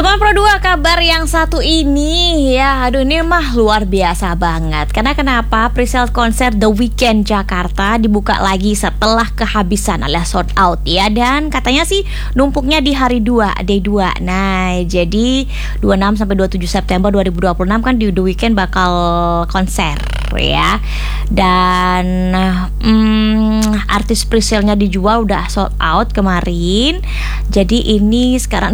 Teman Pro 2, kabar yang satu ini ya, aduh ini mah luar biasa banget. Karena kenapa? Presale konser The Weeknd Jakarta dibuka lagi setelah kehabisan alias sold out ya. Dan katanya sih numpuknya di hari 2, day 2. Nah, jadi 26 sampai 27 September 2026 kan di The Weeknd bakal konser ya. Dan artis presale-nya dijual udah sold out kemarin. Jadi ini sekarang